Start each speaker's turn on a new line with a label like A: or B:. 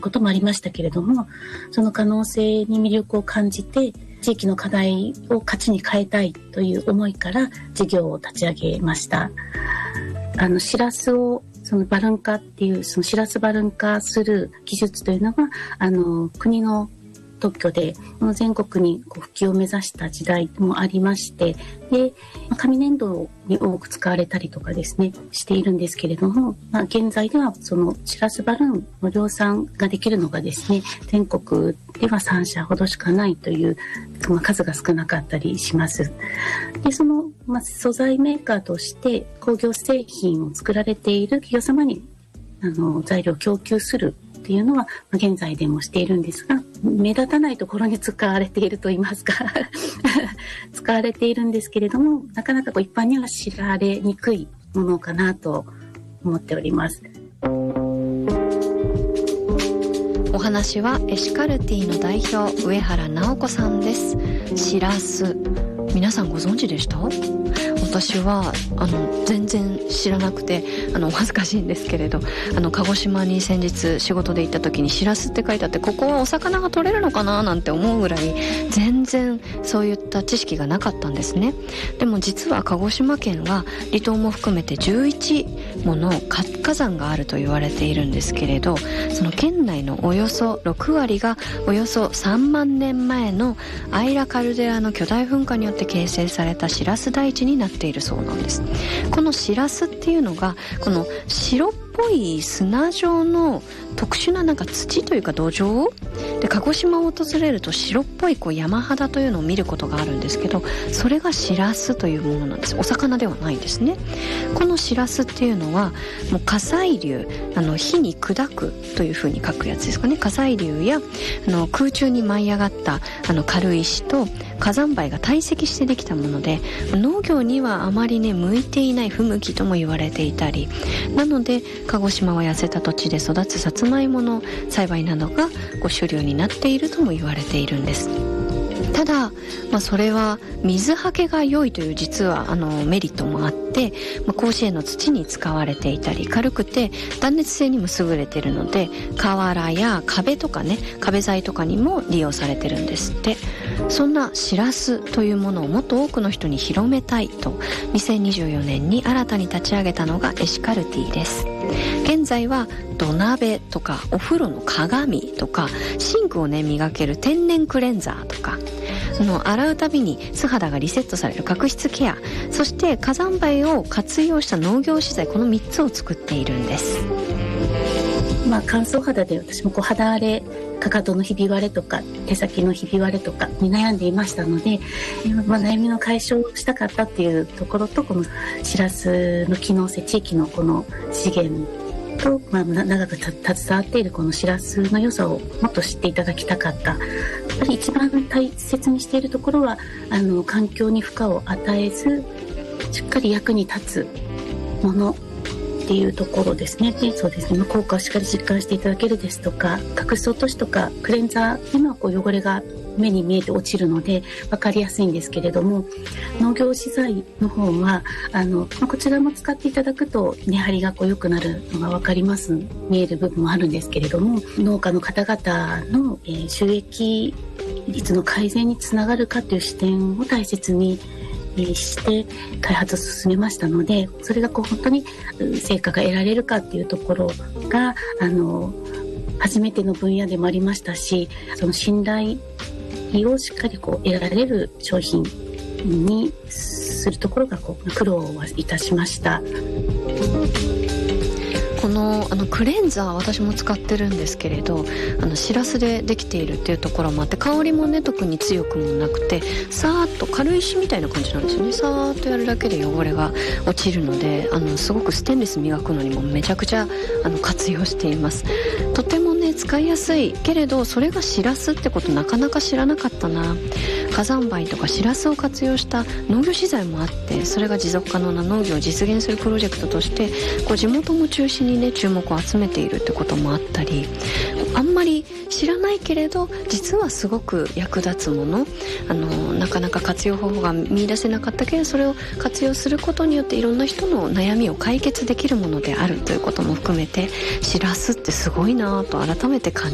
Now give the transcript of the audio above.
A: こともありましたけれども、その可能性に魅力を感じて、地域の課題を価値に変えたいという思いから事業を立ち上げました。シラスをそのバルーン化っていう、そのシラスバルーン化する技術というのは国の特許で全国に普及を目指した時代もありまして、で紙粘土に多く使われたりとかですねしているんですけれども、現在ではそのシラスバルーンの量産ができるのがですね、全国では3社ほどしかないという、数が少なかったりします。でその、素材メーカーとして工業製品を作られている企業様に材料を供給するっていうのは現在でもしているんですが、目立たないところに使われていると言いますか使われているんですけれども、なかなか一般には知られにくいものかなと思っております。
B: お話はエシカルティの代表上原直子さんです。シラス、皆さんご存知でした？私は全然知らなくてお恥ずかしいんですけれど、鹿児島に先日仕事で行った時にシラスって書いてあって、ここはお魚が取れるのかななんて思うぐらい全然そういった知識がなかったんですね。でも実は鹿児島県は離島も含めて11もの活火山があると言われているんですけれど、その県内のおよそ6割がおよそ3万年前のアイラカルデラの巨大噴火によって形成されたシラス大地になっているそうなんです。このシラスっていうのがこの白っぽい砂状の特殊な土というか土壌で、鹿児島を訪れると白っぽい山肌というのを見ることがあるんですけど、それがシラスというものなんです。お魚ではないんですね。このシラスっていうのはもう火砕流、火に砕くというふうに書くやつですかね。火砕流や空中に舞い上がった軽石と火山灰が堆積してできたもので、農業にはあまり向いていない不向きとも言われていたり、なので鹿児島は痩せた土地で育つさつまいもの栽培などが主流になっているとも言われているんです。ただ、それは水はけが良いという実はメリットもあって、甲子園の土に使われていたり、軽くて断熱性にも優れているので瓦や壁とか壁材とかにも利用されてるんですって。そんなシラスというものをもっと多くの人に広めたいと2024年に新たに立ち上げたのがエシカルティです。現在は土鍋とかお風呂の鏡とかシンクを磨ける天然クレンザーとか、洗うたびに素肌がリセットされる角質ケア、そして火山灰を活用した農業資材、この3つを作っているんです。
A: 乾燥肌で私も肌荒れ、かかとのひび割れとか手先のひび割れとかに悩んでいましたので、悩みの解消をしたかったっていうところと、このシラスの機能性、地域のこの資源と、長く携わっているこのシラスの良さをもっと知っていただきたかった。やっぱり一番大切にしているところは環境に負荷を与えずしっかり役に立つものっていうところですね。で、そうですね、効果をしっかり実感していただけるですとか、角質落としとかクレンザーっていうのは汚れが目に見えて落ちるので分かりやすいんですけれども、農業資材の方はこちらも使っていただくと根張りが良くなるのが分かります、見える部分もあるんですけれども、農家の方々の、収益率の改善につながるかという視点を大切にして開発を進めましたので、それが本当に成果が得られるかっていうところが初めての分野でもありましたし、その信頼をしっかり得られる商品にするところが苦労はいたしました。
B: このクレンザー私も使ってるんですけれど、シラスでできているっていうところもあって、香りも特に強くもなくて、さーっと軽石みたいな感じなんですよね。さーっとやるだけで汚れが落ちるので、すごくステンレス磨くのにもめちゃくちゃ活用しています。とても使いやすいけれど、それがシラスってことなかなか知らなかったな。火山灰とかシラスを活用した農業資材もあって、それが持続可能な農業を実現するプロジェクトとして地元も中心に注目を集めているってこともあったり、あんまり知らないけれど実はすごく役立つもの、なかなか活用方法が見出せなかったけど、それを活用することによっていろんな人の悩みを解決できるものであるということも含めて、シラスってすごいなと改めて感じ